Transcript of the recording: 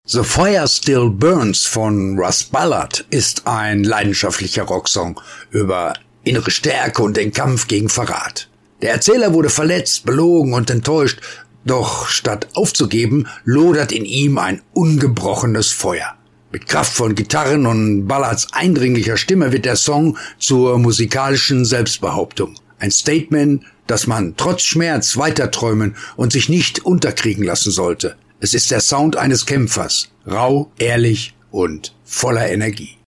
The Fire Still Burns von Russ Ballard ist ein leidenschaftlicher Rocksong über innere Stärke und den Kampf gegen Verrat. Der Erzähler wurde verletzt, belogen und enttäuscht, doch statt aufzugeben, lodert in ihm ein ungebrochenes Feuer. Mit kraftvollen Gitarren und Ballards eindringlicher Stimme wird der Song zur musikalischen Selbstbehauptung. Ein Statement, dass man trotz Schmerz weiterträumen und sich nicht unterkriegen lassen sollte. Es ist der Sound eines Kämpfers, rau, ehrlich und voller Energie.